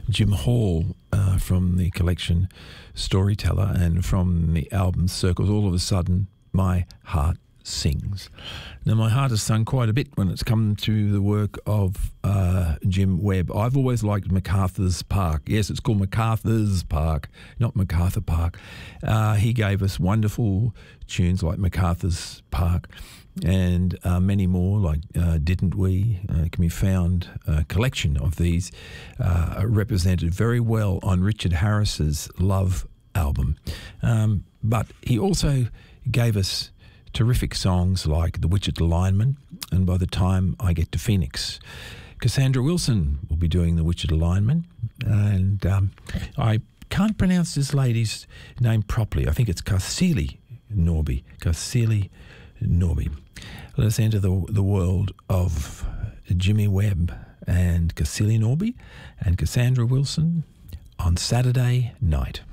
Jim Hall from the collection Storyteller, and from the album Circles, All of a Sudden My Heart Sings. Now, my heart has sung quite a bit when it's come to the work of Jim Webb. I've always liked MacArthur's Park. Yes, it's called MacArthur's Park, not MacArthur Park. He gave us wonderful tunes like MacArthur's Park, and many more like Didn't We? Can be found, a collection of these represented very well on Richard Harris's Love album. But he also gave us terrific songs like The Wichita Lineman and By the Time I Get to Phoenix. Cassandra Wilson will be doing The Wichita Lineman, and I can't pronounce this lady's name properly. I think it's Cassili Norby. Cassili Norby. Let us enter the world of Jimmy Webb and Cassili Norby and Cassandra Wilson on Saturday night.